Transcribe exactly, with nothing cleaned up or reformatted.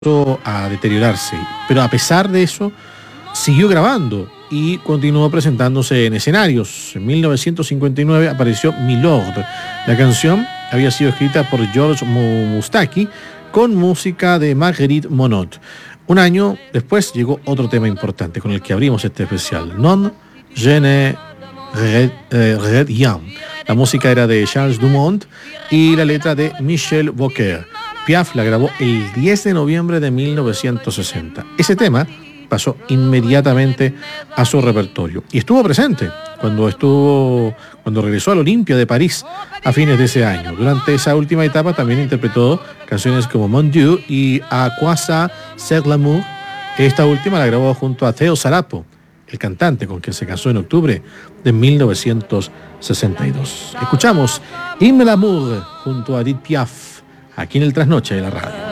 a deteriorarse, pero a pesar de eso siguió grabando y continuó presentándose en escenarios. En mil novecientos cincuenta y nueve apareció Milord. La canción había sido escrita por Georges Moustaki con música de Marguerite Monod. Un año después llegó otro tema importante con el que abrimos este especial, Non je ne regrette rien. La música era de Charles Dumont y la letra de Michel Beaucaire. Piaf la grabó el diez de noviembre de mil novecientos sesenta. Ese tema pasó inmediatamente a su repertorio y estuvo presente cuando estuvo cuando regresó al Olympia de París a fines de ese año. Durante esa última etapa también interpretó canciones como Mon Dieu y A quoi ça sert l'amour. Esta última la grabó junto a Theo Sarapo, el cantante con quien se casó en octubre de mil novecientos sesenta y dos. Escuchamos Hymne l'amour junto a Edith Piaf aquí en el Trasnoche de la radio.